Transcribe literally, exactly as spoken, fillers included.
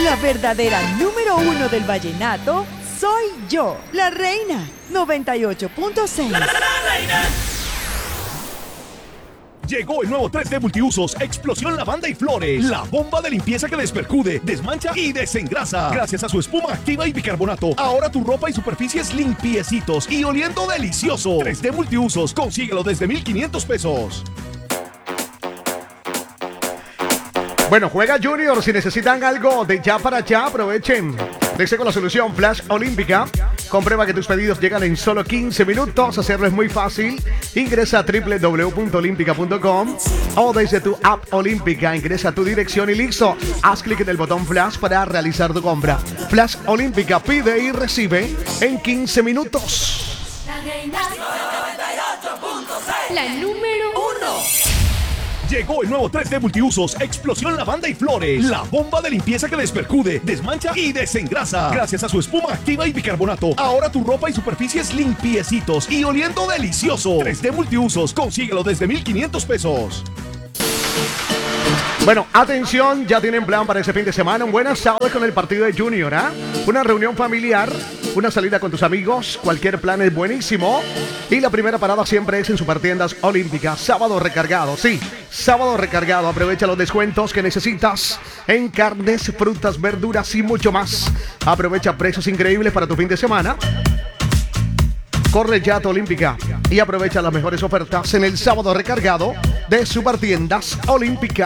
La verdadera número uno del vallenato soy yo, la reina. noventa y ocho punto seis. Llegó el nuevo tres D Multiusos Explosión Lavanda y Flores. La bomba de limpieza que despercude, desmancha y desengrasa. Gracias a su espuma activa y bicarbonato, ahora tu ropa y superficies limpiecitos y oliendo delicioso. tres D Multiusos, consíguelo desde mil quinientos pesos. Bueno, juega Junior. Si necesitan algo de ya para ya, aprovechen. Desde con la solución Flash Olímpica. Comprueba que tus pedidos llegan en solo quince minutos. Hacerlo es muy fácil. Ingresa a doble u doble u doble u punto olímpica punto com o desde tu app Olímpica. Ingresa a tu dirección y listo. Haz clic en el botón Flash para realizar tu compra. Flash Olímpica pide y recibe en quince minutos. La número uno. Llegó el nuevo tres D Multiusos Explosión Lavanda y Flores. La bomba de limpieza que despercude, desmancha y desengrasa. Gracias a su espuma activa y bicarbonato, ahora tu ropa y superficies limpiecitos y oliendo delicioso. tres D Multiusos, consíguelo desde mil quinientos pesos. Bueno, atención, ya tienen plan para ese fin de semana. Un buen sábado con el partido de Junior, ¿ah? ¿eh? Una reunión familiar, una salida con tus amigos, cualquier plan es buenísimo. Y la primera parada siempre es en Supertiendas Olímpicas. Sábado recargado, sí, sábado recargado. Aprovecha los descuentos que necesitas en carnes, frutas, verduras y mucho más. Aprovecha precios increíbles para tu fin de semana. Corre ya a tu Olímpica y aprovecha las mejores ofertas en el sábado recargado de Supertiendas Olímpicas.